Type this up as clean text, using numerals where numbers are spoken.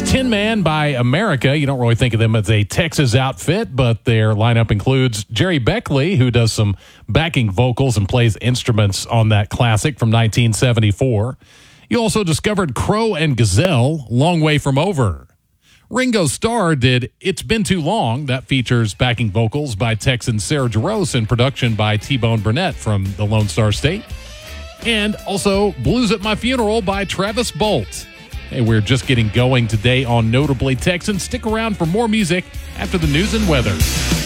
Tin Man by America. You don't really think of them as a Texas outfit, but their lineup includes Jerry Beckley, who does some backing vocals and plays instruments on that classic from 1974. You also discovered Crow and Gazelle, Long Way From Over. Ringo Starr did It's Been Too Long. That features backing vocals by Texan Sarah Jarosz and production by T-Bone Burnett from the Lone Star State. And also Blues at My Funeral by Travis Bolt. Hey, we're just getting going today on Notably Texan. Stick around for more music after the news and weather.